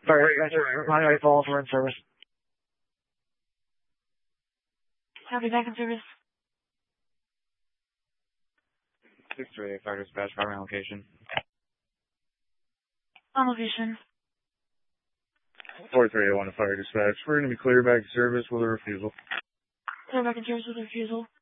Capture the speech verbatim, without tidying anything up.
Sorry, guys, remind me to follow for in service. I'll be back in service. six three eight, fire dispatch, fire location. On location. four three eight one to fire dispatch. We're going to be clear back to service with a refusal. Clear back in service with a refusal.